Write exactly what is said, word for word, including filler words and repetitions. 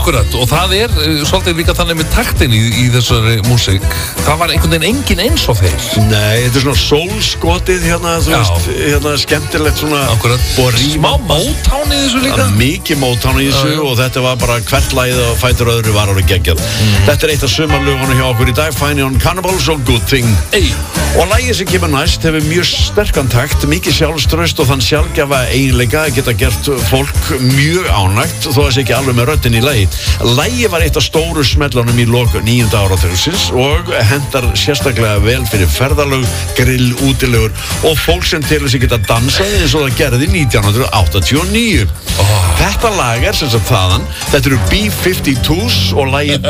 Akkurat, og það er uh, svolítið líka þannig með taktin í, í þessari músík. Það var einhvern veginn engin eins og þeir. Nei, þetta er svona sólskotið hérna, þú Já. veist, hérna skemmtilegt svona. Akkurat, smá Motown í þessu líka. Mikið Motown í þessu Já, og þetta var bara hvert lagið og fætur öðru var árið geggjað. Mm. Þetta er eitt af sumarlögunum hjá okkur í dag, Fine on Cannibals og Good Thing. Ey. Og lagið sem kemur næst hefur mjög sterkan takt, mikið sjálfstraust og þann sjálfgjafa eiginleika að geta gert fólk mjög ánægt þó að það sé ekki alveg með röddin í lagi. Lagið var eitt af stóru smellunum í lok níunda áratugsins og hendar sérstaklega vel fyrir ferðalög, grill, útilegur og fólk sem til þess að geta dansað eins og það gerði nítján hundruð áttatíu og níu. Oh. Þetta lag er sem sagt þaðan, þetta eru B fimmtíu tvö og lagið